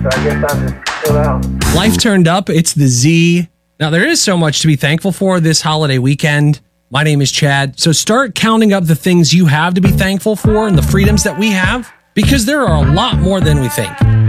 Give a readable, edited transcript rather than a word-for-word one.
so I guess I'm just chill out. Life turned up. It's the Z. Now, there is so much to be thankful for this holiday weekend. My name is Chad. So start counting up the things you have to be thankful for and the freedoms that we have, because there are a lot more than we think.